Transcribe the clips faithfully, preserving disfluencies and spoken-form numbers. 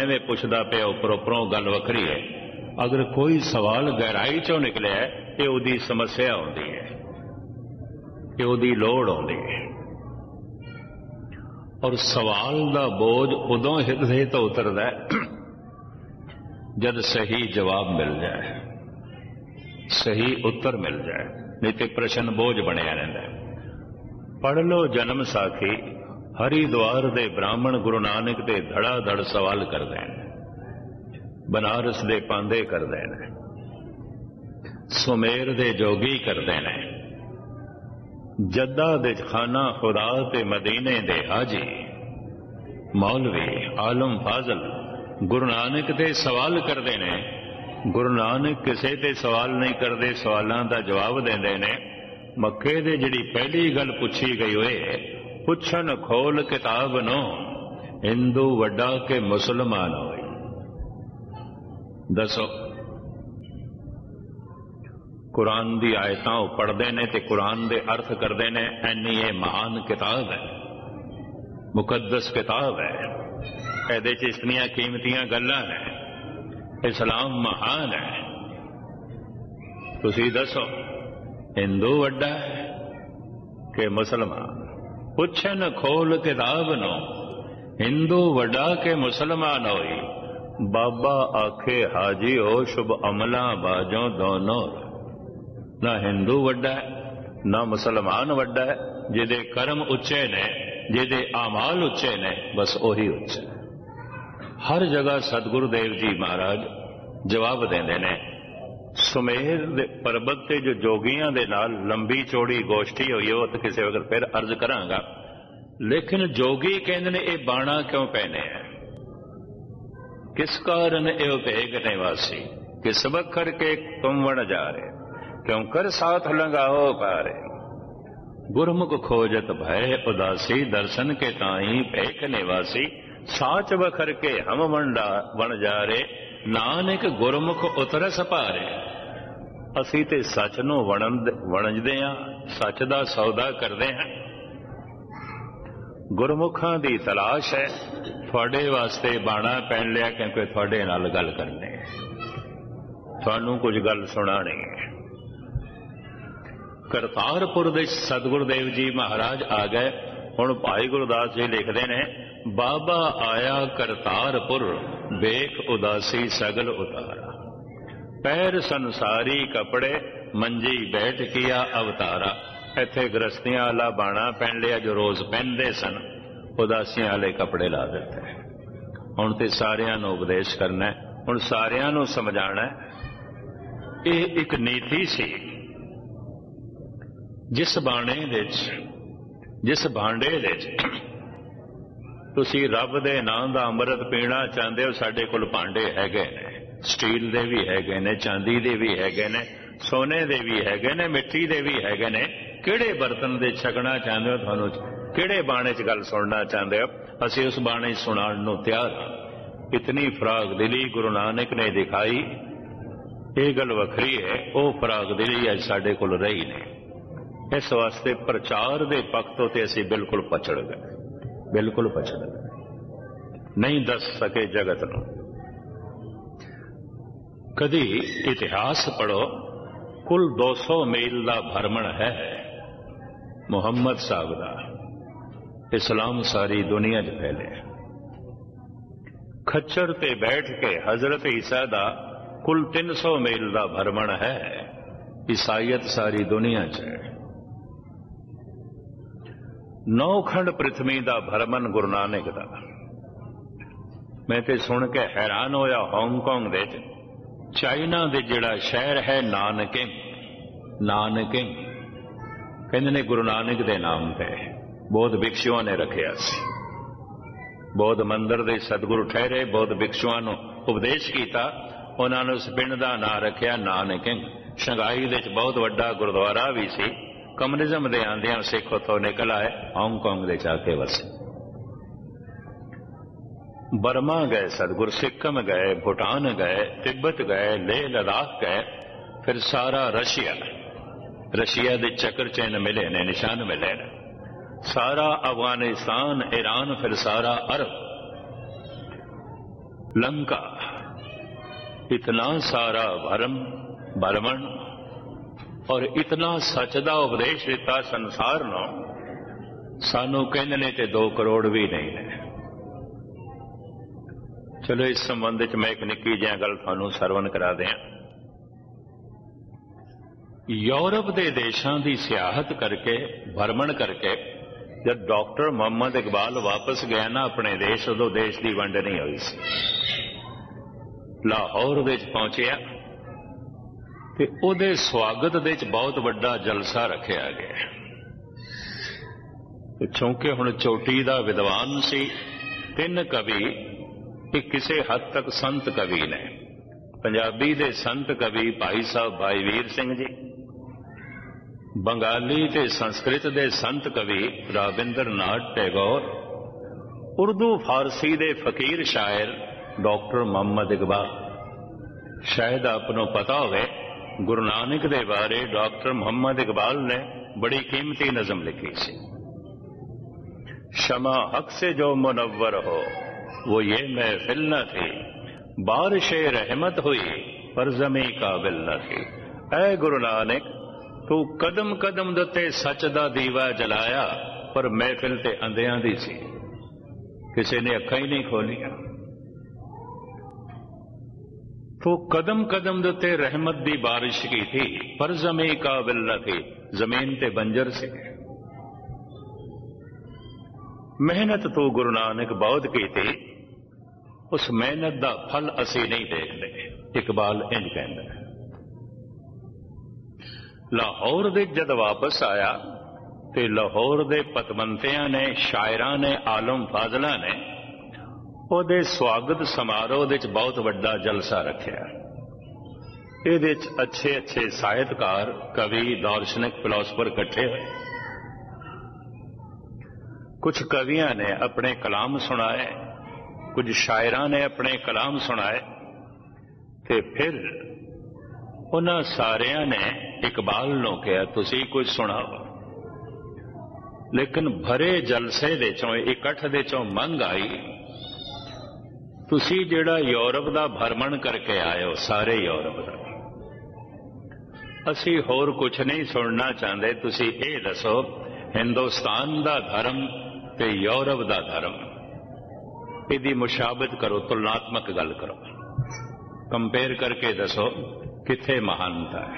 ਐਵੇਂ ਪੁੱਛਦਾ ਪਿਆ ਉੱਪਰੋਂ ਉੱਪਰੋਂ ਗੱਲ ਵੱਖਰੀ ਹੈ। ਅਗਰ ਕੋਈ ਸਵਾਲ ਗਹਿਰਾਈ ਚੋਂ ਨਿਕਲਿਆ ਇਹ ਉਹਦੀ ਸਮੱਸਿਆ ਆਉਂਦੀ ਹੈ, ਇਹ ਉਹਦੀ ਲੋੜ ਆਉਂਦੀ ਹੈ। ਔਰ ਸਵਾਲ ਦਾ ਬੋਝ ਉਦੋਂ ਹਿਰਦੇ ਤੋਂ ਉਤਰਦਾ ਜਦ ਸਹੀ ਜਵਾਬ ਮਿਲ ਜਾਏ, ਸਹੀ ਉੱਤਰ ਮਿਲ ਜਾਏ, ਨਹੀਂ ਤੇ ਪ੍ਰਸ਼ਨ ਬੋਝ ਬਣਿਆ ਰਹਿੰਦਾ। ਪੜ੍ਹ ਲਓ ਜਨਮ ਸਾਖੀ, ਹਰਿਦੁਆਰ ਦੇ ਬ੍ਰਾਹਮਣ ਗੁਰੂ ਨਾਨਕ ਦੇ ਧੜਾ ਧੜ ਸਵਾਲ ਕਰਦੇ ਨੇ, ਬਨਾਰਸ ਦੇ ਪਾਂਦੇ ਕਰਦੇ ਨੇ, ਸੁਮੇਰ ਦੇ ਜੋਗੀ ਕਰਦੇ ਨੇ, ਜੱਦਾ ਦੇ ਖਾਨਾ ਖੁਦਾ ਤੇ ਮਦੀਨੇ ਦੇ ਹਾਜੀ ਮੌਲਵੀ ਆਲਮ ਫਾਜ਼ਲ ਗੁਰੂ ਨਾਨਕ ਤੇ ਸਵਾਲ ਕਰਦੇ ਨੇ। ਗੁਰੂ ਨਾਨਕ ਕਿਸੇ ਤੇ ਸਵਾਲ ਨਹੀਂ ਕਰਦੇ, ਸਵਾਲਾਂ ਦਾ ਜਵਾਬ ਦਿੰਦੇ ਨੇ। ਮੱਕੇ ਦੇ ਜਿਹੜੀ ਪਹਿਲੀ ਗੱਲ ਪੁੱਛੀ ਗਈ ਹੋਏ, ਪੁੱਛਣ ਖੋਲ ਕਿਤਾਬ ਨੂੰ ਹਿੰਦੂ ਵੱਡਾ ਕਿ ਮੁਸਲਮਾਨ ਹੋਏ। ਦੱਸੋ, ਕੁਰਾਨ ਦੀ ਆਇਤਾਂ ਉਹ ਪੜ੍ਹਦੇ ਨੇ ਤੇ ਕੁਰਾਨ ਦੇ ਅਰਥ ਕਰਦੇ ਨੇ। ਐਨੀ ਇਹ ਮਹਾਨ ਕਿਤਾਬ ਹੈ, ਮੁਕੱਦਸ ਕਿਤਾਬ ਹੈ, ਇਹਦੇ 'ਚ ਇਤਨੀਆਂ ਕੀਮਤੀਆਂ ਗੱਲਾਂ ਨੇ, ਇਸਲਾਮ ਮਹਾਨ ਹੈ। ਤੁਸੀਂ ਦੱਸੋ ਹਿੰਦੂ ਵੱਡਾ ਹੈ ਕਿ ਮੁਸਲਮਾਨ? ਪੁੱਛਣ ਖੋਲ ਕਿਤਾਬ ਨੂੰ ਹਿੰਦੂ ਵੱਡਾ ਕਿ ਮੁਸਲਮਾਨ ਹੋਈ। ਬਾਬਾ ਆਖੇ ਹਾਜੀ ਹੋ ਸ਼ੁਭ ਅਮਲਾਂ ਬਾਜੋਂ ਦੋਨੋਂ। ਨਾ ਹਿੰਦੂ ਵੱਡਾ ਨਾ ਮੁਸਲਮਾਨ ਵੱਡਾ, ਜਿਹਦੇ ਕਰਮ ਉੱਚੇ ਨੇ, ਜਿਹਦੇ ਆਮਾਲ ਉੱਚੇ ਨੇ, ਬਸ ਉਹੀ ਉੱਚਾ। ਹਰ ਜਗ੍ਹਾ ਸਤਿਗੁਰੂ ਦੇਵ ਜੀ ਮਹਾਰਾਜ ਜਵਾਬ ਦਿੰਦੇ ਨੇ। ਸੁਮੇਰ ਦੇ ਪਰਬਤ ਤੇ ਜੋ ਜੋਗੀਆਂ ਦੇ ਨਾਲ ਲੰਬੀ ਚੌੜੀ ਗੋਸ਼ਟੀ ਹੋਈ, ਉਹ ਤਾਂ ਕਿਸੇ ਵਕਤ ਫਿਰ ਅਰਜ਼ ਕਰਾਂਗਾ। ਲੇਕਿਨ ਜੋਗੀ ਕਹਿੰਦੇ ਨੇ ਇਹ ਬਾਣਾ ਕਿਉਂ ਪਹਿਨੇ ਹੈ, ਕਿਸ ਕਾਰਨ ਇਹ ਭੇਗ ਨਿਵਾਸੀ, ਕਿਸ ਵਖਰ ਕੇ ਤੁਮ ਵਣ ਜਾ ਰਹੇ, ਕਿਉਂ ਕਰ ਸਾਥ ਲੰਗਾਓ ਪਾਰੇ। ਗੁਰਮੁਖ ਖੋਜਤ ਭੈ ਉਦਾਸੀ, ਦਰਸ਼ਨ ਕੇ ਤਾਈ ਭੇਖ ਨਿਵਾਸੀ। ਸਾਚ ਵਖਰ ਕੇ ਹਮ ਵੰਡਾ ਵਣ ਜਾ ਰਹੇ, ਨਾਨਕ ਗੁਰਮੁਖ ਉਤਰਸ ਭਾਰੇ। ਅਸੀਂ ਤੇ ਸੱਚ ਨੂੰ ਵਣਜਦੇ ਹਾਂ, ਸੱਚ ਦਾ ਸੌਦਾ ਕਰਦੇ ਹਾਂ। ਗੁਰਮੁਖਾਂ ਦੀ ਤਲਾਸ਼ ਹੈ। ਤੁਹਾਡੇ ਵਾਸਤੇ ਬਾਣਾ ਪਹਿਨ ਲਿਆ ਕਿਉਂਕਿ ਤੁਹਾਡੇ ਨਾਲ ਗੱਲ ਕਰਨੀ ਹੈ, ਤੁਹਾਨੂੰ ਕੁਝ ਗੱਲ ਸੁਣਾਣੀ ਹੈ। ਕਰਤਾਰਪੁਰ ਦੇ ਸਤਿਗੁਰੂ ਦੇਵ ਜੀ ਮਹਾਰਾਜ ਆ ਗਏ। ਹੁਣ ਭਾਈ ਗੁਰਦਾਸ ਜੀ ਲਿਖਦੇ ਨੇ, ਬਾਬਾ ਆਇਆ ਕਰਤਾਰਪੁਰ, ਵੇਖ ਉਦਾਸੀ ਸਗਲ ਉਤਾਰਾ। ਪੈਰ ਸੰਸਾਰੀ ਕੱਪੜੇ, ਮੰਜੀ ਬੈਠ ਕੀਆ ਅਵਤਾਰਾ। ਇੱਥੇ ਗ੍ਰਸਤੀਆਂ ਵਾਲਾ ਬਾਣਾ ਪਹਿਨ ਲਿਆ ਜੋ ਰੋਜ਼ ਪਹਿਨਦੇ ਸਨ, ਉਦਾਸੀਆਂ ਵਾਲੇ ਕੱਪੜੇ ਲਾ ਦਿੱਤੇ। ਹੁਣ ਤੇ ਸਾਰਿਆਂ ਨੂੰ ਉਪਦੇਸ਼ ਕਰਨਾ, ਹੁਣ ਸਾਰਿਆਂ ਨੂੰ ਸਮਝਾਣਾ। ਇਹ ਇੱਕ ਨੀਤੀ ਸੀ। ਜਿਸ ਬਾਣੇ ਵਿੱਚ, ਜਿਸ ਭਾਂਡੇ ਵਿੱਚ ਤੁਸੀਂ ਰੱਬ ਦੇ ਨਾਂ ਦਾ ਅੰਮ੍ਰਿਤ ਪੀਣਾ ਚਾਹੁੰਦੇ ਹੋ, ਸਾਡੇ ਕੋਲ ਭਾਂਡੇ ਹੈਗੇ ਨੇ, ਸਟੀਲ ਦੇ ਵੀ ਹੈਗੇ ਨੇ, ਚਾਂਦੀ ਦੇ ਵੀ ਹੈਗੇ ਨੇ, ਸੋਨੇ ਦੇ ਵੀ ਹੈਗੇ ਨੇ, ਮਿੱਟੀ ਦੇ ਵੀ ਹੈਗੇ ਨੇ। ਕਿਹੜੇ ਬਰਤਨ ਦੇ ਛਕਣਾ ਚਾਹੁੰਦੇ ਹੋ, ਤੁਹਾਨੂੰ ਕਿਹੜੇ ਬਾਣੇ 'ਚ ਗੱਲ ਸੁਣਨਾ ਚਾਹੁੰਦੇ ਹੋ, ਅਸੀਂ ਉਸ ਬਾਣੇ 'ਚ ਸੁਣਾਉਣ ਨੂੰ ਤਿਆਰ ਹਾਂ। ਇਤਨੀ ਫਰਾਗ ਦਿਲੀ ਗੁਰੂ ਨਾਨਕ ਨੇ ਦਿਖਾਈ, ਇਹ ਗੱਲ ਵੱਖਰੀ ਹੈ। ਉਹ ਫਰਾਗ ਦਿਲੀ ਅੱਜ ਸਾਡੇ ਕੋਲ ਰਹੀ ਨਹੀਂ। ਇਸ ਵਾਸਤੇ ਪ੍ਰਚਾਰ ਦੇ ਪੱਖ ਤੋਂ ਤੇ ਅਸੀਂ ਬਿਲਕੁਲ ਪਛੜ ਗਏ, ਬਿਲਕੁਲ ਪਛੜ ਗਏ, ਨਹੀਂ ਦੱਸ ਸਕੇ ਜਗਤ ਨੂੰ। ਕਦੀ ਇਤਿਹਾਸ ਪੜੋ, ਕੁੱਲ ਦੋ ਸੌ ਮੀਲ ਦਾ ਭਰਮਣ ਹੈ ਮੁਹੰਮਦ ਸਾਹਿਬ ਦਾ। ਇਸਲਾਮ ਸਾਰੀ ਦੁਨੀਆ 'ਚ ਫੈਲਿਆ। ਖੱਚਰ ਤੇ ਬੈਠ ਕੇ ਹਜ਼ਰਤ ਈਸਾ ਦਾ ਕੁੱਲ ਤਿੰਨ ਸੌ ਮੀਲ ਦਾ ਭਰਮਣ ਹੈ। ਈਸਾਈਅਤ ਸਾਰੀ ਦੁਨੀਆ 'ਚ ਹੈ। ਨੌ ਖੰਡ ਪ੍ਰਿਥਵੀ ਦਾ ਭਰਮਣ ਗੁਰੂ ਨਾਨਕ ਦਾ। ਮੈਂ ਤੇ ਸੁਣ ਕੇ ਹੈਰਾਨ ਹੋਇਆ, ਹਾਂਗਕਾਂਗ ਦੇ ਚਾਈਨਾ ਦੇ ਜਿਹੜਾ ਸ਼ਹਿਰ ਹੈ ਨਾਨਕਿੰਗ, ਨਾਨਕਿੰਗ ਕਹਿੰਦੇ ਨੇ ਗੁਰੂ ਨਾਨਕ ਦੇ ਨਾਮ ਤੇ, ਬੌਧ ਭਿਕਸ਼ੂਆਂ ਨੇ ਰੱਖਿਆ ਸੀ। ਬੌਧ ਮੰਦਰ ਦੇ ਸਤਿਗੁਰੂ ਠਹਿਰੇ, ਬੌਧ ਭਿਕਸ਼ੂਆਂ ਨੂੰ ਉਪਦੇਸ਼ ਕੀਤਾ, ਉਹਨਾਂ ਨੇ ਉਸ ਪਿੰਡ ਦਾ ਨਾਂ ਰੱਖਿਆ ਨਾਨਕਿੰਗ। ਸ਼ੰਘਾਈ ਦੇ ਵਿੱਚ ਬਹੁਤ ਵੱਡਾ ਗੁਰਦੁਆਰਾ ਵੀ ਸੀ। ਕਮਿਊਨਿਜ਼ਮ ਦੇ ਆਂਦਿਆਂ ਸਿੱਖ ਉੱਥੋਂ ਨਿਕਲ ਆਏ, ਹਾਂਗਕਾਂਗ ਦੇ ਜਾ ਕੇ ਵਸੇ। ਬਰਮਾ ਗਏ ਸਤਿਗੁਰ, ਸਿੱਕਮ ਗਏ, ਭੂਟਾਨ ਗਏ, ਤਿੱਬਤ ਗਏ, ਲੇਹ ਲਦਾਖ ਗਏ, ਫਿਰ ਸਾਰਾ ਰਸ਼ੀਆ, ਰਸ਼ੀਆ ਦੇ ਚੱਕਰ ਚਿੰਨ੍ਹ ਮਿਲੇ ਨੇ, ਨਿਸ਼ਾਨ ਮਿਲੇ ਨੇ, ਸਾਰਾ ਅਫਗਾਨਿਸਤਾਨ, ਈਰਾਨ, ਫਿਰ ਸਾਰਾ ਅਰਬ। लंका, इतना सारा भरम भरमण और इतना सच का उपदेश दिता संसार नूं, सानू कहंदे ने ते दो करोड़ भी नहीं ने। चलो इस संबंध च मैं एक निक्की जिही गल तुहानू सरवण करा दियां। यूरोप के देशों की सियाहत करके भ्रमण करके जब डॉक्टर मोहम्मद इकबाल वापस गया ना अपने देश, उदों देश की वंड नहीं हुई सी। लाहौर दे पहुंचया ते उहदे स्वागत दे बहुत बड़ा जलसा रखा गया। चूंकि हुण चोटी का विद्वान सी, तीन कवि, एक किसी हद तक संत कवि ने। पंजाबी दे संत कवि भाई साहब भाई वीर सिंह जी, बंगाली ते संस्कृत दे संत कवि राबिंद्र नाथ टैगोर, उर्दू फारसी दे फकीर शायर डॉक्टर मोहम्मद इकबाल। शायद आपको पता होवे गुरु नानक दे बारे डॉक्टर मोहम्मद इकबाल ने बड़ी कीमती नज़म लिखी सी। शमा हक से जो मुनव्वर हो वो ये महफिल न थी, बारिश रहमत हुई पर जमी काबिल न थी। ऐ गुरु नानक तू कदम कदम दते सच दा दीवा जलाया, पर महफिल ते अंधियां दी सी, किसी ने अखां ही नहीं खोलिया। तू कदम कदम दते रहमत दी बारिश की थी, पर जमी काबिल न थी, जमीन ते बंजर सी। मेहनत तू गुरु नानक बहुत की थी, उस मेहनत का फल असी नहीं देखते। इकबाल इंज कहता है। लाहौर दे जद वापस आया ते लाहौर दे पतवंतियां ने, शायरां ने, आलम फाजला ने उहदे स्वागत समारोह दे बहुत बड़ा जलसा रखा। इहदे अच्छे अच्छे साहित्यकार, कवि, दार्शनिक, फिलोसफर इकट्ठे हुए। कुछ कवियां ने अपने कलाम सुनाए, कुछ शायरां ने अपने कलाम सुनाए, ते फिर उन्हां सारियां ने इकबाल नूं कहा तुसी कुछ सुनाओ। लेकिन भरे जलसे दे चों, इकट्ठ दे चों मंग आई, तुसी जिहड़ा यूरोप दा भ्रमण करके आए हो, सारे यूरोप दा, असी होर कुछ नहीं सुनना चाहते, तुसी ये दसो हिंदुस्तान दा धर्म ते यूरोप दा धर्म, इहदी मुशाबत करो, तुलनात्मक गल करो, कंपेयर करके दसो किथे महानता है।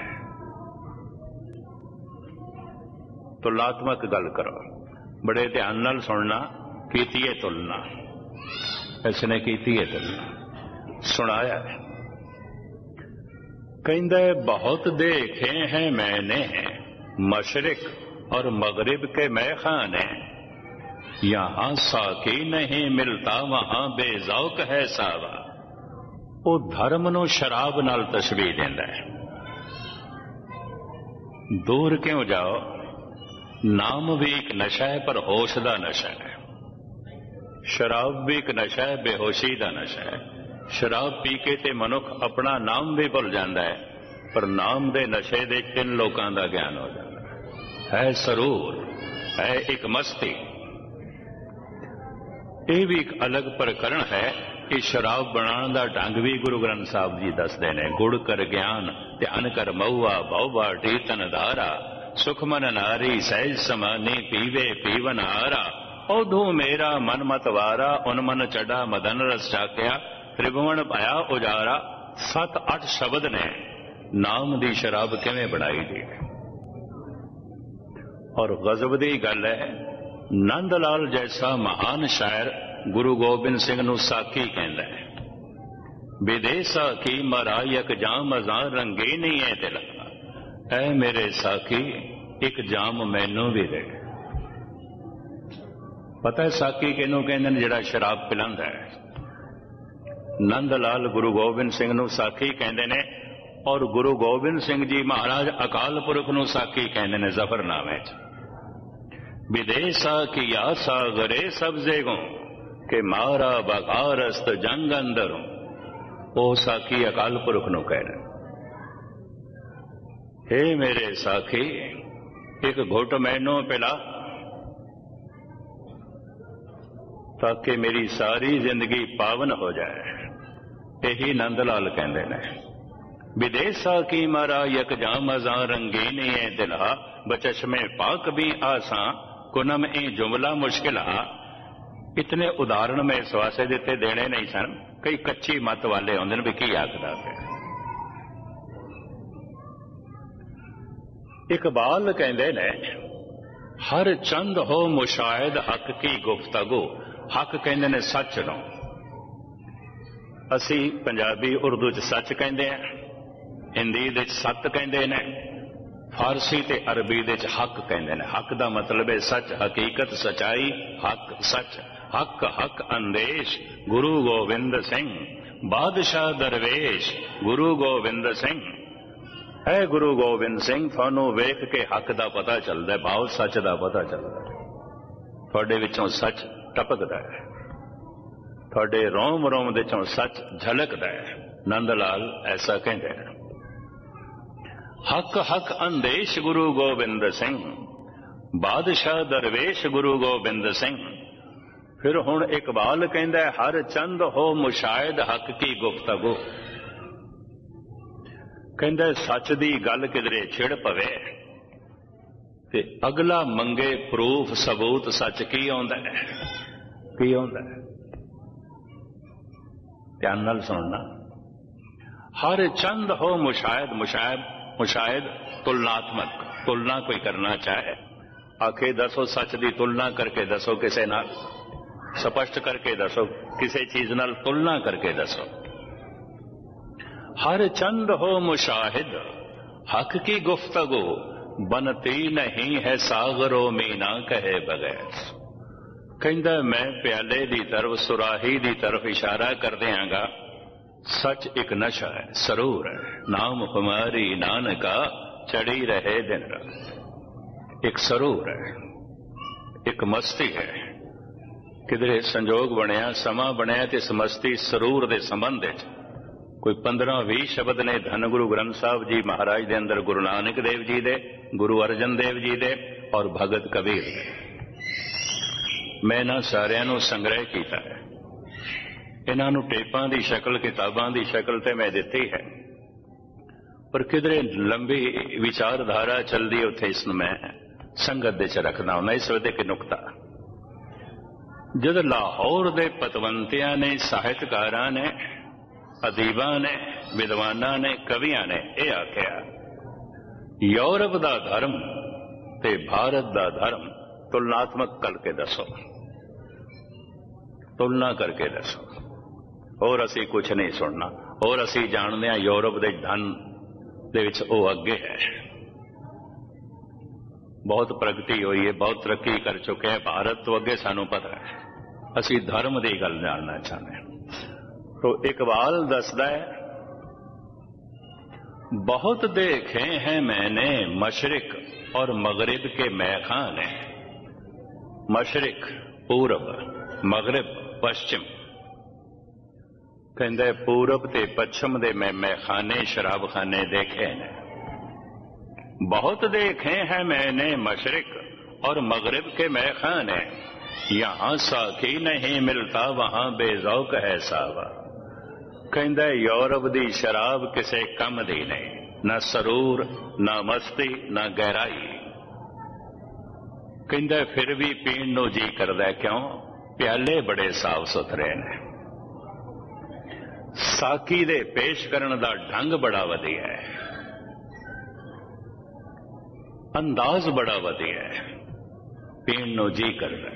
तुलनात्मक गल करो, बड़े ध्यान नाल सुनना। कीती है तुलना, इसने कीती है तुलना, सुनाया है। कहंदा है बहुत देखे हैं मैंने मशरिक और मगरिब के मैखाने, यहां साकी नहीं मिलता वहां बेजौक है सावा। वो धर्म नूं शराब नाल तशबीह देंदा है। दूर क्यों जाओ, नाम भी एक नशा है पर होश का नशा है। शराब भी एक नशा है, बेहोशी का नशा है। शराब पी के ते मनुख अपना नाम भी भुल जाता है, पर नाम दे नशे दे तीन लोगों का ज्ञान हो जाता है। सरूर है एक मस्ती, यह भी एक अलग प्रकरण है। कि शराब बनाने का ढंग भी गुरु ग्रंथ साहब जी दसते हैं। गुड़ कर ज्ञान ध्यान कर मऊआ बहुबा टीतन धारा, सुखमन नारी सहज समानी पीवे पीवन हारा। औधू मेरा मन मत वारा, उनमन चढ़ा मदन रस चाक्या, त्रिभुवन पाया उजारा। सत अठ शब्द ने नाम दी शराब किवें बनाई दी। और गजब दी गल है, नंद लाल जैसा महान शायर गुरु गोबिंद सिंह नूं साकी कहंदा है। विदेसा की मरायक जाम अजा रंगे नहीं है दिल, ऐ मेरे साकी एक जाम मैनू भी दे। पता है साकी किहनूं कहंदे ने? जिहड़ा शराब पिलांदा है। नंद लाल गुरु गोबिंद सिंह नूं साकी कहंदे ने, और गुरु गोबिंद सिंह जी महाराज अकाल पुरख नूं साकी कहंदे ने जफरनामे च। विदेसा की आसा गरे सब्जे गो के मारा बगारस्त जंग अंदरों, ओ साकी अकाल पुरख नूं कह रहे, हे मेरे साखी एक घुट मैनू पिला, ताकि मेरी सारी जिंदगी पावन हो जाए। यही नंद लाल कहते ने, विदेशा की मारा यक जामजा रंगीनी ए दिला, बचश्मे पाक भी आसा कुनम ए जुमला मुश्किला। इतने उदाहरण मैं इस वास्ते दिते देने नहीं सन, कई कच्ची मत वाले आउंदे ने भी की आखदा है। इकबाल कहते ने, हर चंद हो मुशाहिद हक की गुफ्तगू। हक कहते ने सच नो, असी पंजाबी उर्दू च सच कहते हैं, हिंदी दे सत कहते हैं, फारसी ते अरबी दे हक कहते हैं। हक का मतलब है सच, हकीकत, सच्चाई, हक सच। हक हक अंदेश गुरु गोविंद सिंह, बादशाह दरवेश गुरु गोविंद सिंह। है गुरु गोविंद सिंह, थानू वेख के हक का पता चलता है, भाव सच का पता चलता है, थोड़े विचों सच टपकता है, थोड़े रोम रोम दे चों सच झलकता है। नंद लाल ऐसा कहते हैं। हक हक अंदेश गुरु गोबिंद सिंह, बादशाह दरवेश गुरु गोबिंद सिंह। फिर हुण इकबाल कहता है, हर चंद हो मुशाहिद हक की गुफ्तगू। कहता सच दी गल किधरे छिड़ पवे ते अगला मंगे प्रूफ सबूत सच की आउंदा है, की आउंदा है। ध्यान नाल सुनना। हर चंद हो मुशाहिद, मुशाहिद मुशाहिद तुलनात्मक, तुलना कोई करना चाहे, आखे दसो सच की तुलना करके दसो, किसे नाल स्पष्ट करके दसो, किसी चीज नाल तुलना करके दसो। हर चंद हो मुशाहिद हक की गुफ्तगू, बनती नहीं है सागरो मीना कहे बगैर। कहता मैं प्याले की तरफ, सुराही की तरफ इशारा कर दियांगा। सच एक नशा है, सरूर है, नाम हमारी नानका चढ़ी रहे दिन रात। एक सरूर है, एक मस्ती है, किधरे संजोग बनया, समा बनया ते इस मस्ती सरूर दे संबंध कोई पंद्रह भी शब्द ने धन गुरु ग्रंथ साहब जी महाराज दे अंदर, गुरु नानक देव जी दे, गुरु अर्जन देव जी दे और भगत कबीर दे। मैं इन्हां सारियां नूं संग्रह किया है, इन्हां नूं टेपां दी शक्ल, किताबां दी शक्ल ते मैं दिती है, पर किधरे लंबी विचारधारा चलदी उत्थे इस मैं संगत दे च रखदा हुंदा। इस वे एक नुकता, जद लाहौर दे पतवंतियां ने, साहित्यकारां ने, अदीबां ने, विद्वानां ने, कवियां ने यह आख्या, यूरोप दा धर्म ते भारत दा धर्म तुलनात्मक करके दसो, तुलना करके दसो। और असी कुछ नहीं सुनना। और असी जानते हैं यूरोप के धन दे विच ओ अगे है, बहुत प्रगति हुई है, बहुत तरक्की कर चुके हैं। भारत तो अगे सानू पता है, असी धर्म की गल जानना चाहते हैं। तो इकबाल दसदा है, बहुत देखे हैं मैंने मशरिक और मगरिब के मैखाने। मशरिक पूरब, मगरिब पश्चिम। कहंदे पूरब ते पश्चिम दे मैं मैखाने, शराब खाने देखे ने। बहुत देखे हैं मैंने मशरिक और मगरिब के मैखाने, यहां साकी नहीं मिलता वहां बेजौक है सावा। कहंदा यूरोप दी शराब किसे कम दी नहीं, ना सरूर, ना मस्ती, ना गहराई। कहंदा फिर भी पीण नूं जी करदा, क्यों? प्याले बड़े साफ सुथरे ने, साकी दे पेश करन दा ढंग बड़ा वधिया है, अंदाज बड़ा वधिया है, पीण नूं जी करदा।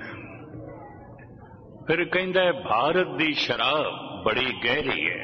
फिर कहंदा भारत दी शराब बड़ी गहरी है,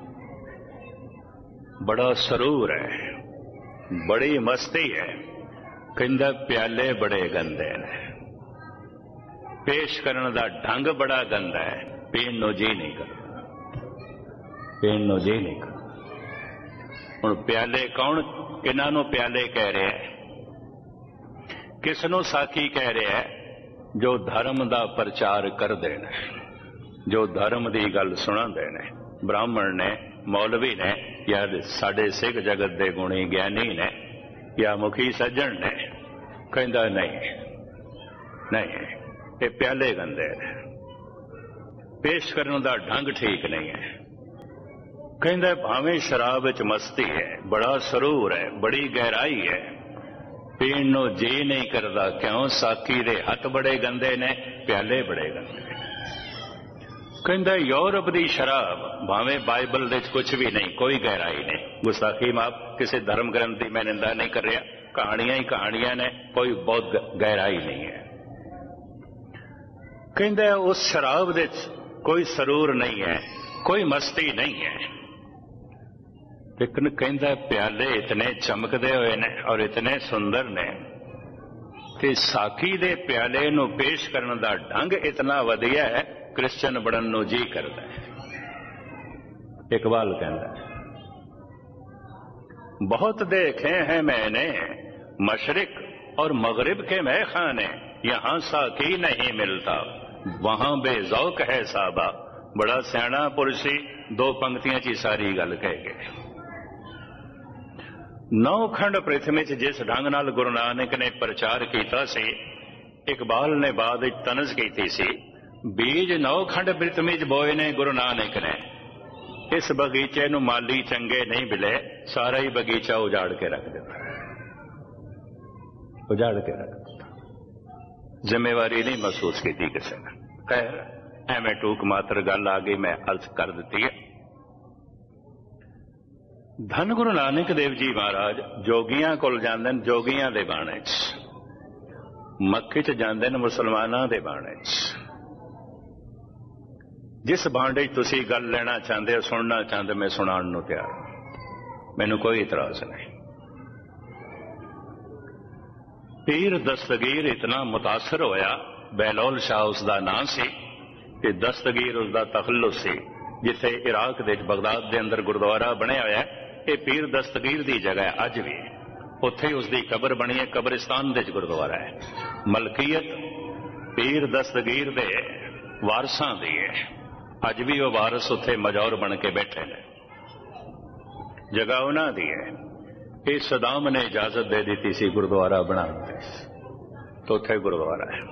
बड़ा सरूर है, बड़ी मस्ती है। कहंदा प्याले बड़े गंदे ने, पेश करने का ढंग बड़ा गंदा है, पीण नूं जी नहीं करता, पीण नूं जी नहीं करता। हुण प्याले कौन, किन्हां नूं प्याले कह रहे हैं? किस नूं साकी कह रहे हैं? जो धर्म का प्रचार करते हैं, जो धर्म की गल सुनाते हैं, ब्राह्मण ने, मौलवी ने, या साडे सिख जगत के गुणी ज्ञानी ने, या मुखी सज्जन ने। कहंदा नहीं नहीं, ये प्याले गंदे ने, पेश करने का ढंग ठीक नहीं है। ਕਹਿੰਦਾ ਭਾਵੇਂ ਸ਼ਰਾਬ ਵਿੱਚ ਮਸਤੀ ਹੈ, ਬੜਾ ਸਰੂਰ ਹੈ, ਬੜੀ ਗਹਿਰਾਈ ਹੈ, ਪੀਣ ਨੂੰ ਜੀ ਨਹੀਂ ਕਰਦਾ। ਕਿਉਂ? ਸਾਕੀ ਦੇ ਹੱਥ ਬੜੇ ਗੰਦੇ ਨੇ, ਪਿਆਲੇ ਬੜੇ ਗੰਦੇ ਨੇ। ਕਹਿੰਦਾ ਯੂਰਪ ਦੀ ਸ਼ਰਾਬ, ਭਾਵੇਂ ਬਾਈਬਲ ਦੇ ਵਿੱਚ ਕੁਝ ਵੀ ਨਹੀਂ, ਕੋਈ ਗਹਿਰਾਈ ਨਹੀਂ। ਗੁਸਤਾਖੀ ਮਾਫ, ਕਿਸੇ ਧਰਮ ਗ੍ਰੰਥ ਦੀ ਮੈਂ ਨਿੰਦਾ ਨਹੀਂ ਕਰ ਰਿਹਾ, ਕਹਾਣੀਆਂ ਹੀ ਕਹਾਣੀਆਂ ਨੇ, ਕੋਈ ਬਹੁਤ ਗਹਿਰਾਈ ਨਹੀਂ ਹੈ। ਕਹਿੰਦਾ ਉਸ ਸ਼ਰਾਬ ਦੇ ਵਿੱਚ ਕੋਈ ਸਰੂਰ ਨਹੀਂ ਹੈ, ਕੋਈ ਮਸਤੀ ਨਹੀਂ ਹੈ। ਲੇਕਿਨ ਕਹਿੰਦਾ ਪਿਆਲੇ ਇਤਨੇ ਚਮਕਦੇ ਹੋਏ ਨੇ ਔਰ ਇਤਨੇ ਸੁੰਦਰ ਨੇ ਕਿ ਸਾਕੀ ਦੇ ਪਿਆਲੇ ਨੂੰ ਪੇਸ਼ ਕਰਨ ਦਾ ਢੰਗ ਇਤਨਾ ਵਧੀਆ ਹੈ, ਕ੍ਰਿਸਚਨ ਬਣਨ ਨੂੰ ਜੀ ਕਰਦਾ ਹੈ। ਇਕਬਾਲ ਕਹਿੰਦਾ ਬਹੁਤ ਦੇਖੇ हैं मैंने मशरिक और मगरिब के मैखाने, यहां साकी नहीं मिलता वहां बेजौक है साबा। बड़ा सियाणा पुरुष सी, दो पंक्तियां च सारी गल कह गए। नौ खंड पृथ्वी च जिस ढंग नाल गुरु नानक ने प्रचार किया सी, इकबाल ने बाद तनज की सी, बीज नौ खंड पृथ्वी च बोए ने गुरु नानक ने, इस बगीचे नूं माली चंगे नहीं मिले, सारा ही बगीचा उजाड़ के रख दिता, उजाड़ के रख दिता। जिम्मेवारी नहीं महसूस की किसी ने। खैर एवं टूक मात्र गल आ गई, मैं अर्ज कर दी है। धन गुरु नानक देव जी महाराज जोगियां कोल जांदे ने, जोगियां दे बाणे च, मक्के च जांदे ने मुसलमानां दे बाणे च। जिस भांडे तुसी गल लेना चाहते हो, सुनना चाहते, मैं सुनाने को तैयार, मैनू कोई इतराज नहीं। पीर दस्तगीर इतना मुतासर होया, बहलोल शाह उसका नाम से, कि दस्तगीर उसका तखल्लुस से, जिथे इराक दे बगदाद के अंदर गुरुद्वारा बनया होया, ये पीर दस्तगीर की जगह है अज भी, उत्थे उसकी कबर बनी है, कब्रिस्तान दे गुरुद्वारा है। मलकीयत पीर दस्तगीर दे वारसां दी है, अज भी वो वारस उत्थे मजौर बन के बैठे ने, जगह उन्हां दी है। ये सदाम ने इजाजत दे दी सी गुरुद्वारा बनाने दी, तो उत्थे गुरुद्वारा है।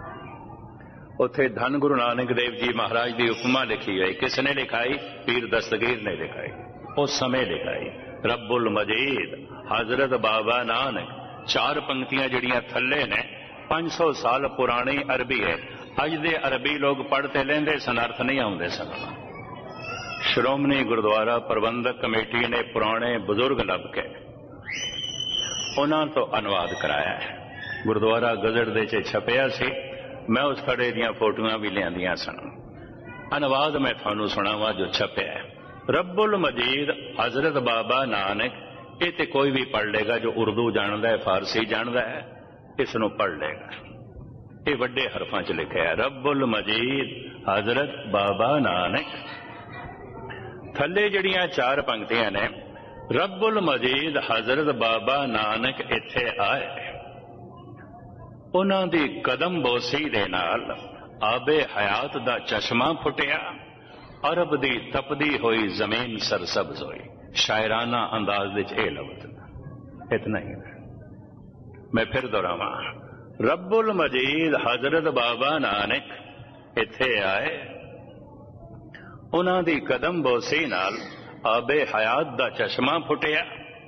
उत्थे धन गुरु नानक देव जी महाराज की उपमा लिखी है, किसने लिखाई? पीर दस्तगीर ने लिखाई, उस समय लिखाई। रब्बुल मजीद हजरत बाबा नानक, चार पंक्तियां जड़ियां थले ने, पांच सौ साल पुरानी अरबी है। अज दे अरबी लोग पढ़ते लेंदे सन, अर्थ नहीं आउंदे सन। श्रोमणी गुरुद्वारा प्रबंधक कमेटी ने पुराने बुजुर्ग लब के उन्हां तो अनुवाद कराया है। गुरुद्वारा गजट दे च छपिया सी, मैं उस खड़े दियां फोटोआं भी लियांदियां सन। अनुवाद मैं थानू सुनावा जो छपिया है। रब्बुल मजीद हजरत बाबा नानक, ये तो कोई भी पढ़ लेगा जो उर्दू जानता है, फारसी जानता है, इसनों पढ़ लेगा। ये वड्डे हरफां च लिखा है, रब्बुल मजीद हजरत बाबा नानक। थले जड़ियां चार पंक्तियां ने, रब्बुल मजीद हजरत बाबा नानक इत्थे आए, उन्हां दी कदम बोसी दे नाल आबे हयात दा चश्मा फुटिया, अरब दी तपदी हुई जमीन सरसब्ज हुई। शायराना अंदाज विच ए लफ्ज़ इतना ही है। मैं फिर दोहरावां, रब्बुल मजीद हजरत बाबा नानक इत्थे आए, उन्हां दी कदम बोसी नाल आबे हयात दा चश्मा फुटिया,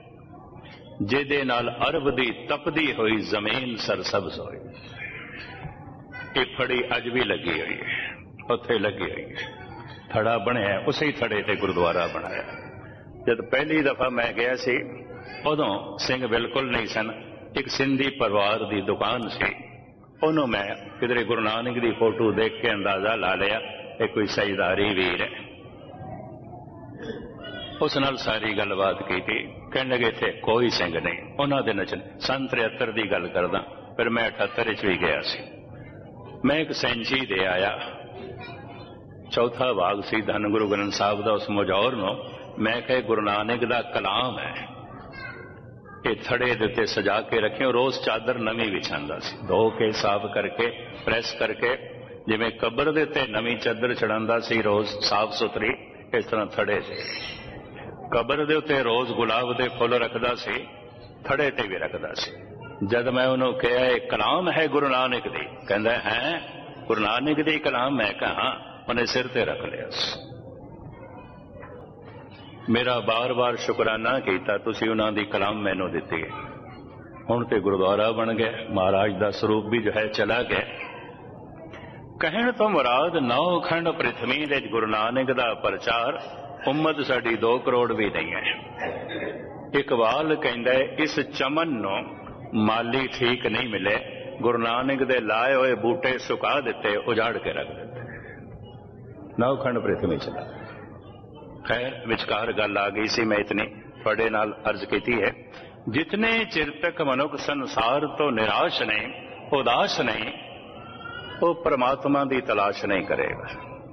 जिहदे नाल अरब दी तपदी हुई जमीन सरसब्ज हुई। ये फड़ी अज भी लगी हुई है, उत्थे लगी हुई है। थड़ा बनया, उसी थड़े ते गुरुद्वारा बनाया। जब पहली दफा मैं गया सी, उदों सिंह बिल्कुल नहीं सन। एक सिंधी परिवार की दुकान सी, उन्हों मैं किधरे गुरु नानक की फोटो देख के अंदाजा ला लिया ये कोई सजदारी वीर है। उस नाल सारी गलबात की थी। कहने लगे थे कोई सिंह नहीं, उन्होंने नचन। सन तिहत्तर की गल करदा, फिर मैं अठहत्तर च भी गया सी। मैं एक सैंची दे आया, चौथा भाग सी धन गुरु ग्रंथ साहब का। उस मुजौर नो मैं कहे गुरु नानक का कलाम है, ये थड़े देते सजा के रखे। रोज चादर नवी विछांदा सी, धो के साफ करके प्रेस करके, जिवें कबर दे ते नवी चादर चढ़ांदा सी रोज साफ सुथरी, इस तरह थड़े से कबर दे उत्ते रोज गुलाब दे फुल रखदा सी, थड़े ते भी रखदा सी। जद मैं उन्होंने कहा ये कलाम है गुरु नानक दी, कहंदा है गुरु नानक दी कलाम। मैं कहा, उन्हें सिर ते रख लिया। मेरा बार बार शुकराना किया, तुसीं उन्हां दी कलम मैनूं दित्ती है। हुण ते गुरुद्वारा बन गया, महाराज दा स्वरूप भी जो है चला गया। कहण तो मुराद नौ खंड पृथ्वी दे गुरु नानक दा प्रचार, उम्मत साडी दो करोड़ भी नहीं है। इकबाल कहंदा है, इस चमन नूं माली ठीक नहीं मिले, गुरु नानक दे लाए हुए बूटे सुका दिते, उजाड़ के रख दिते। नौ खंड पृथ्वी चला। खैर विचकार गल आ गई सी, मैं इतनी थोड़े नाल अर्ज की है। जितने चिर तक मनुख संसार तो निराश नहीं, उदास नहीं, वो परमात्मा की तलाश नहीं करेगा।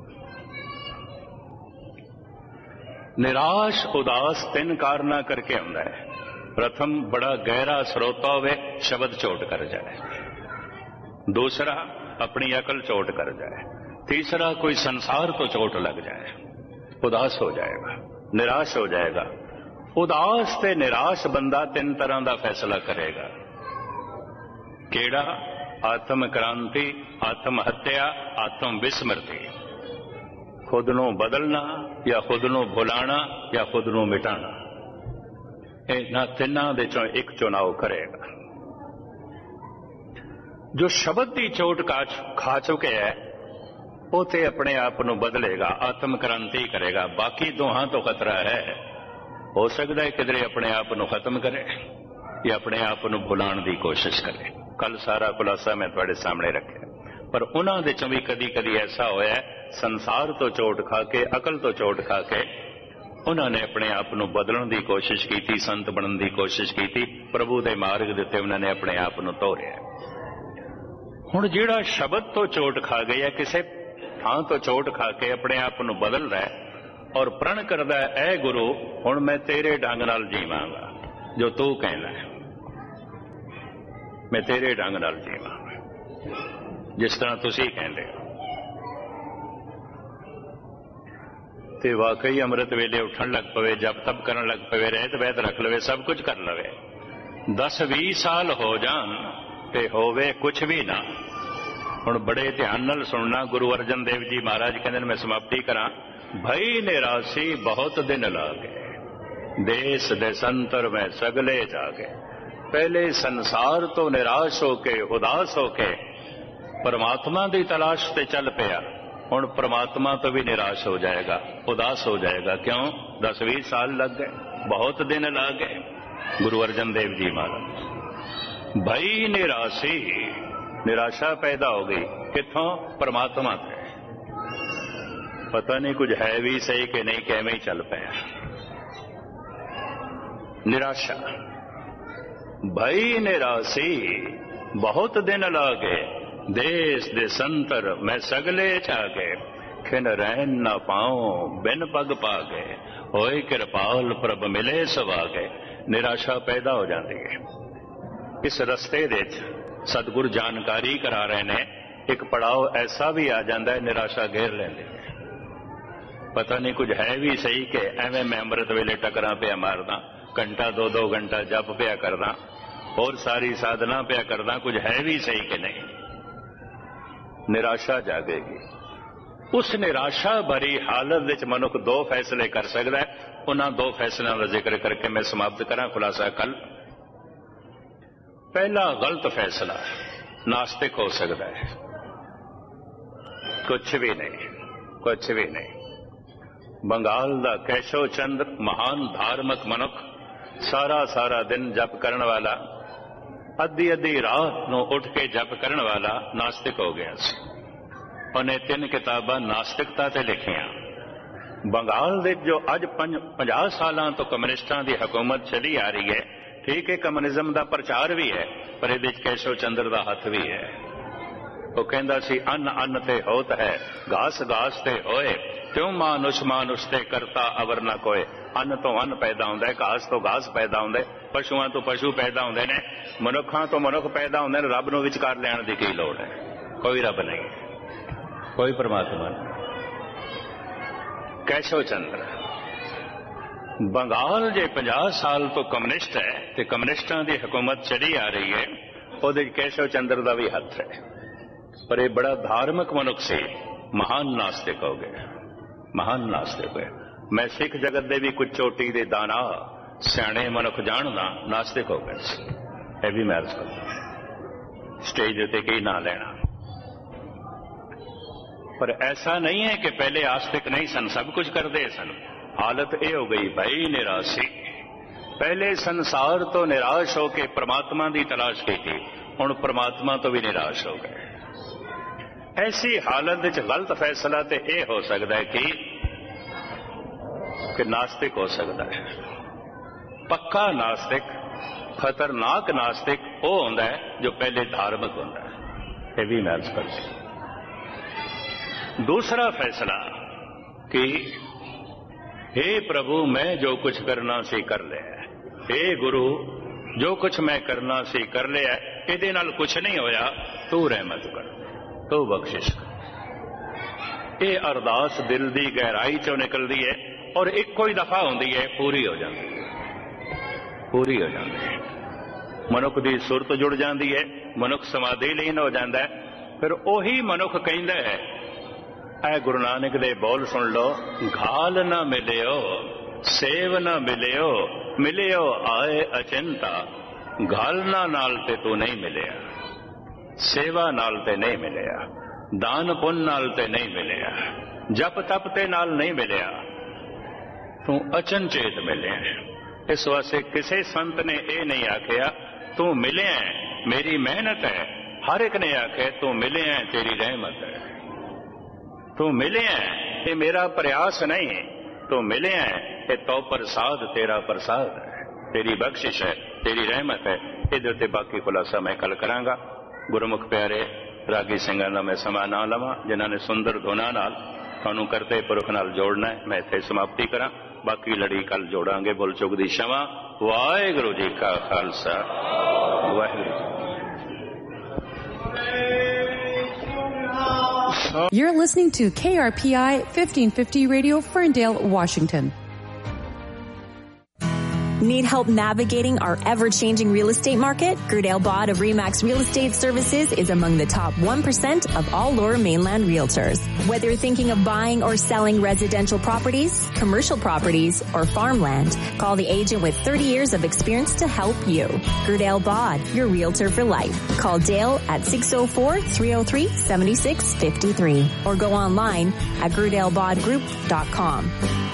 निराश उदास तीन कारणा करके आंदा है। प्रथम, बड़ा गहरा स्रोता होवे, शब्द चोट कर जाए। दूसरा, अपनी अकल चोट कर जाए। तीसरा, कोई संसार तो चोट लग जाए, उदास हो जाएगा, निराश हो जाएगा। उदास ते निराश बंदा तीन तरह का फैसला करेगा। केड़ा? आत्म क्रांति, आत्म हत्या, आत्म विस्मृति। खुद नूं बदलना या खुद नूं भुलाना या खुद नूं मिटाना, इन्हां तिन्हां दे चों एक चुनाव करेगा। जो शब्द की चोट खा चुके है, वो ते अपने आप नूं बदलेगा, आत्म क्रांति करेगा। बाकी दोहां तो खतरा है। हो सकता है किधरे अपने आप को खत्म करे या अपने आप को भुलाने की कोशिश करे। कल सारा खुलासा मैं थोड़े सामने रखे, पर उन्होंने दे चों भी कदी कदी ऐसा होया है, संसार तो चोट खा के, अकल तो चोट खा के उन्होंने अपने आप को बदलने की कोशिश की, संत बनने की कोशिश की, प्रभु के मार्ग दिते उन्होंने अपने आप को तोड़िया। हुण जिहड़ा शब्द तो चोट खा गया, किसी थां तो चोट खा के अपने आप को बदल रहा है और प्रण करदा है, ऐ गुरु हुण मैं तेरे ढंग नाल जीवांगा, जो तू कहना है, मैं तेरे ढंग नाल जीवांगा जिस तरह तुसीं कहंदे हो। ते वाकई अमृत वेले उठन लग पवे, जब तब करन लग पवे, रहत वैत रख लवे, सब कुछ कर लवे। दस भी साल हो जान ते होवे कुछ भी ना। हुण बड़े ध्यान नाल सुनना। गुरु अर्जन देव जी महाराज कहंदे ने, मैं समाप्ति करां। भई निराशी बहुत दिन लागे, देश देशंतर में सगले जागे। पहले संसार तो निराश होके, उदास होके परमात्मा की तलाश ते चल पिया, हुण परमात्मा तो भी निराश हो जाएगा, उदास हो जाएगा। क्यों? दस भी साल लग गए, बहुत दिन लग गए। गुरु अर्जन देव जी महाराज, भई निराशी, निराशा पैदा हो गई। किथों? परमात्मा से। पता नहीं कुछ है भी सही कि नहीं, कैमें ही चल पाया। निराशा। भई निराशी बहुत दिन लागे, देश देशंतर मैं सगले जागे। खिन रहन न पाऊं बिन पग पागे, होए कृपाल प्रभ मिले सवागे। निराशा पैदा हो जाती है। इस रस्ते दे सतगुर जानकारी करा रहे ने, एक पड़ाव ऐसा भी आ जाता है, निराशा घेर लेंदे है। पता नहीं कुछ है भी सही कि एवं मैं अमृत वेले टकरा पिया मारदा, घंटा दो दो घंटा जप पिया करदा, और सारी साधना पिया करदा, कुछ है भी सही कि नहीं। निराशा जागेगी। उस निराशा भरी हालत विच मनुख दो फैसले कर सकता है। उन्हां दो फैसलों का जिक्र करके मैं समाप्त करा खुलासा कल। पहला, गलत फैसला, नास्तिक हो सकता है, कुछ भी नहीं, कुछ भी नहीं। बंगाल दा केशव चंद्र, महान धार्मिक मनुख, सारा सारा दिन जप करने वाला, अद्धी अद्धी रात नूं उठ के जप करने वाला नास्तिक हो गया सी। उन्हें तीन किताबां नास्तिकता ते लिखियां। बंगाल दे जो अज पंजाह सालां तो कम्युनिस्टां दी हुकूमत चली आ रही है, ठीक है, कम्युनिज्म का प्रचार भी है, पर इहदे विच केशव चंद्र का हथ भी है। वो कहंदा सी, अन्न अन्न ते होत है, घास घास ते होए, त्यों मानुष मानुष ते करता अवर न कोय। अन्न तो अन्न पैदा होंदा है, घास तो घास पैदा होंदा है, पशुआं तो पशु पैदा होंदे ने, मनुखां तो मनुख पैदा होंदे ने। रब नूं विचकार लैण दी की लोड़ है? कोई रब नहीं, कोई परमात्मा नहीं। केशव चंद्र बंगाल जे पचास साल तो कम्युनिस्ट है, ते कम्युनिस्टां दी हुकूमत चली आ रही है, उहदे केशव चंद्र दा भी हथ है। पर यह बड़ा धार्मिक मनुख से महान नास्तिक हो गया, महान नास्तिक हो गया। मैं सिख जगत दे भी कुछ चोटी दे दाना सियाणे मनुख जानना नास्तिक हो गए सी। यह भी मैं अर्ज करता स्टेज उत्ते की ना लेना। पर ऐसा नहीं है कि पहले आस्तिक नहीं सन, सब कुछ करते सन। हालत यह हो गई भाई निराशी। पहले संसार तो निराश होके परमात्मा की तलाश की थी, हुण परमात्मा तो भी निराश हो गए। ऐसी हालत विच गलत फैसला तो यह हो सकता है कि कि नास्तिक हो सकता है। पक्का नास्तिक, खतरनाक नास्तिक वो होंदा है जो पहले धार्मिक होंदा है। यह भी मैं अर्ज कर सकता। दूसरा फैसला कि हे प्रभु मैं जो कुछ करना सी कर लिया, हे गुरु जो कुछ मैं करना सी कर लिया, इहदे नाल कुछ नहीं होया, तू रहमत कर, तू बख्शिश कर। ये अरदास दिल की गहराई चों निकलती है और इक्को ही दफा होंदी है, पूरी हो जाती है, पूरी हो जाती है। मनुख की सुरत जुड़ जाती है, मनुख समाधि लीन हो जाता है। फिर ओही मनुख कहता है, ऐ गुरु नानक दे बोल सुन लो, घाल ना मिलियो सेव ना मिलियो, मिलियो आए अचिंता। घालना नाल ते तू नहीं मिलिया, सेवा नाल ते नहीं मिलिया, दान पुण्य नाल ते नहीं मिलिया, जप तप ते नाल नहीं मिलिया, तू अचनचेत मिलिया। इस वास्ते किसी संत ने यह नहीं आखिया तू मिले है मेरी मेहनत है, हर एक ने आखे तू मिले है तेरी रहमत है, तू मिले है ये मेरा प्रयास नहीं, तू मिले है ये तो प्रसाद तेरा प्रसाद है, तेरी बख्शिश है, तेरी रहमत है। इधर बाकी खुलासा मैं कल करांगा। गुरुमुख प्यारे रागी सिंघां दा मैं समा ना लवां जिन्हां ने सुंदर धुना नाल तुहानूं करते पुरख नाल जोड़ना है। मैं इत्थे समाप्ति करा, बाकी लड़ी कल जोड़ांगे। बुल चुग दी क्षमा। वाहिगुरू जी का Khalsa, Waheguru. You're listening to K R P I fifteen fifty Radio, Ferndale, Washington. Need help navigating our ever-changing real estate market? Gerdale Bod of Remax Real Estate Services is among the top one percent of all Lower Mainland realtors. Whether you're thinking of buying or selling residential properties, commercial properties, or farmland, call the agent with thirty years of experience to help you. Gerdale Bod, your realtor for life. Call Dale at six oh four, three oh three, seven six five three or go online at gerdale bod group dot com.